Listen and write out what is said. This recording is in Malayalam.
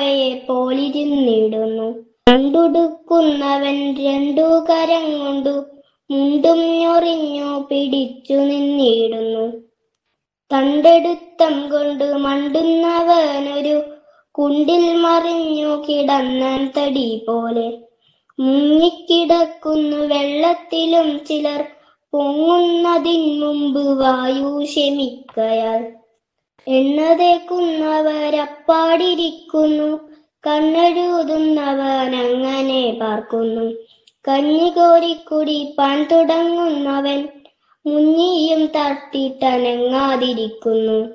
പാവയെ പോലിരുന്നിടുന്നു. മുണ്ടുടുക്കുന്നവൻ രണ്ടു കരം കൊണ്ടു മുണ്ടും ഞൊറിഞ്ഞു പിടിച്ചു നിന്നിടുന്നു. തണ്ടെടുത്തം കൊണ്ട് മണ്ടുന്നവനൊരു കുണ്ടിൽ മറിഞ്ഞു കിടന്നാൻ തടി പോലെ. മുങ്ങിക്കിടക്കുന്നു വെള്ളത്തിലും ചിലർ, പൊങ്ങുന്നതിന് വായു ശമിക്കയാൽ. എണ്ണ തേക്കുന്നവരപ്പാടിരിക്കുന്നു, കണ്ണെഴുതുന്നവൻ അങ്ങനെ പാർക്കുന്നു. കഞ്ഞി കോരിക്കുടിപ്പാൻ തുടങ്ങുന്നവൻ മുന്നിയും തട്ടിട്ടനങ്ങാതിരിക്കുന്നു.